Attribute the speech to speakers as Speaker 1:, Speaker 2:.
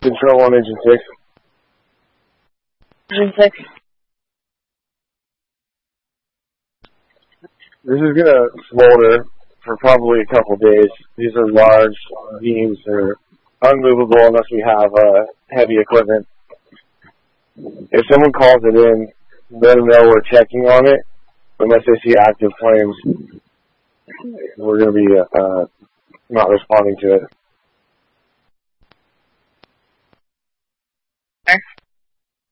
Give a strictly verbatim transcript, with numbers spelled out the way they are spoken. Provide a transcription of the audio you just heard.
Speaker 1: Control on engine six.
Speaker 2: Engine six.
Speaker 1: This is going to smolder for probably a couple days. These are large beams. They're unmovable unless we have uh, heavy equipment. If someone calls it in, let them know we're checking on it. Unless they see active flames, we're going to be uh, not responding to it.